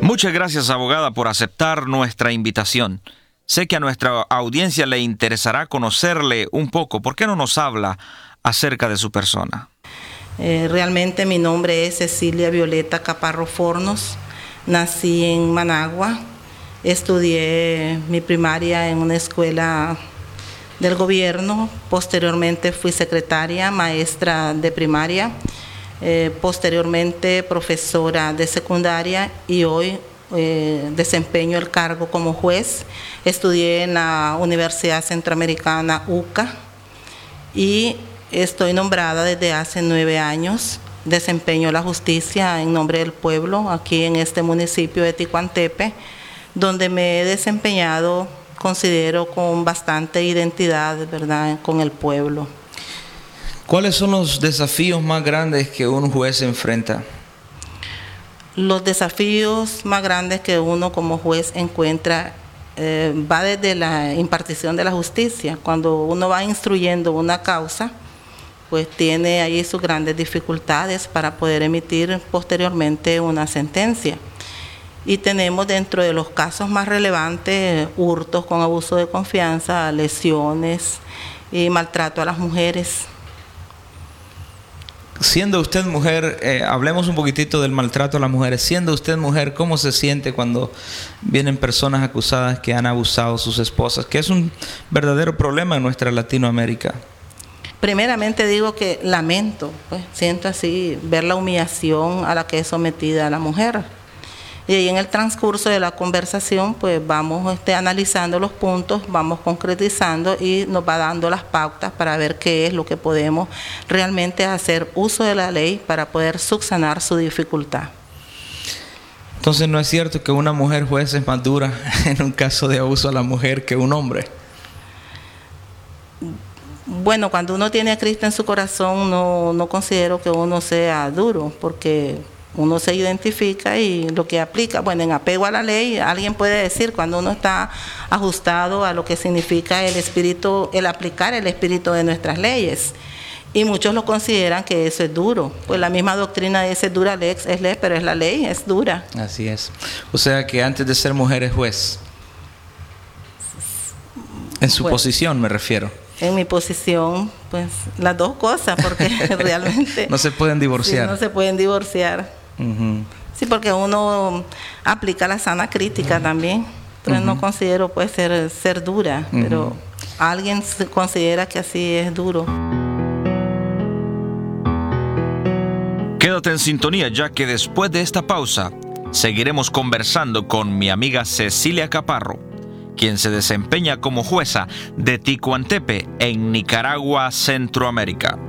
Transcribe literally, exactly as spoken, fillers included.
Muchas gracias, abogada, por aceptar nuestra invitación. Sé que a nuestra audiencia le interesará conocerle un poco. ¿Por qué no nos habla acerca de su persona? Eh, realmente mi nombre es Cecilia Violeta Caparro Fornos. Nací en Managua. Estudié mi primaria en una escuela del gobierno. Posteriormente fui secretaria, maestra de primaria. Eh, posteriormente profesora de secundaria y hoy eh, desempeño el cargo como juez. Estudié en la Universidad Centroamericana U C A y estoy nombrada desde hace nueve años. Desempeño la justicia en nombre del pueblo aquí en este municipio de Ticuantepe, donde me he desempeñado, considero, con bastante identidad, ¿verdad?, con el pueblo. ¿Cuáles son los desafíos más grandes que un juez enfrenta? Los desafíos más grandes que uno como juez encuentra eh, va desde la impartición de la justicia. Cuando uno va instruyendo una causa, pues tiene ahí sus grandes dificultades para poder emitir posteriormente una sentencia. Y tenemos dentro de los casos más relevantes hurtos con abuso de confianza, lesiones y maltrato a las mujeres. Siendo usted mujer, eh, hablemos un poquitito del maltrato a las mujeres. Siendo usted mujer, ¿cómo se siente cuando vienen personas acusadas que han abusado a sus esposas? Que es un verdadero problema en nuestra Latinoamérica. Primeramente digo que lamento, pues siento así, ver la humillación a la que es sometida la mujer. Y ahí en el transcurso de la conversación, pues vamos este, analizando los puntos, vamos concretizando y nos va dando las pautas para ver qué es lo que podemos realmente hacer uso de la ley para poder subsanar su dificultad. Entonces, ¿no es cierto que una mujer juez es más dura en un caso de abuso a la mujer que un hombre? Bueno, cuando uno tiene a Cristo en su corazón, no, no considero que uno sea duro, porque uno se identifica y lo que aplica, bueno, en apego a la ley, alguien puede decir cuando uno está ajustado a lo que significa el espíritu, el aplicar el espíritu de nuestras leyes. Y muchos lo consideran que eso es duro. Pues la misma doctrina dice dura lex es ley, pero es la ley, es dura. Así es. O sea que antes de ser mujer es juez. En su bueno, posición me refiero. En mi posición, pues las dos cosas, porque realmente no se pueden divorciar. Sí, no se pueden divorciar. Uh-huh. Sí, porque uno aplica la sana crítica uh-huh. también. Pero uh-huh. no considero pues ser, ser dura, uh-huh. pero alguien considera que así es duro. Quédate en sintonía, ya que después de esta pausa seguiremos conversando con mi amiga Cecilia Caparro, quien se desempeña como jueza de Ticuantepe en Nicaragua, Centroamérica.